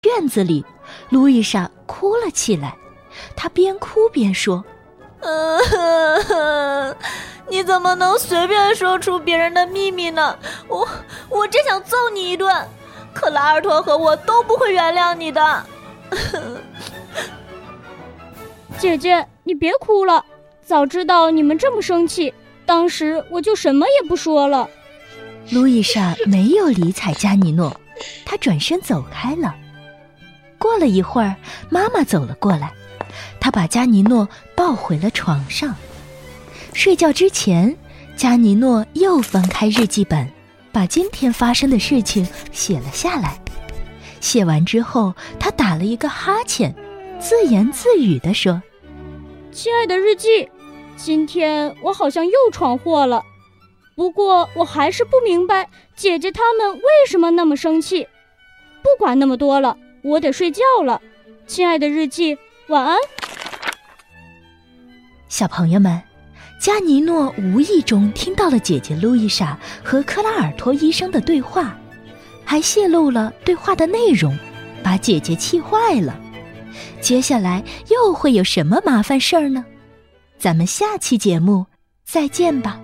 院子里，路易莎哭了起来，她边哭边说： 你怎么能随便说出别人的秘密呢？我真想揍你一顿，克拉尔托和我都不会原谅你的。 姐姐，你别哭了，早知道你们这么生气，当时我就什么也不说了。 路易莎没有理睬加尼诺，她转身走开了。过了一会儿，妈妈走了过来，她把加尼诺抱回了床上。睡觉之前，加尼诺又翻开日记本，把今天发生的事情写了下来。写完之后，他打了一个哈欠，自言自语地说： 亲爱的日记，今天我好像又闯祸了，不过我还是不明白姐姐她们为什么那么生气。不管那么多了，我得睡觉了。亲爱的日记，晚安。 小朋友们，加尼诺无意中听到了姐姐路易莎和克拉尔托医生的对话，还泄露了对话的内容，把姐姐气坏了。接下来又会有什么麻烦事儿呢？咱们下期节目再见吧。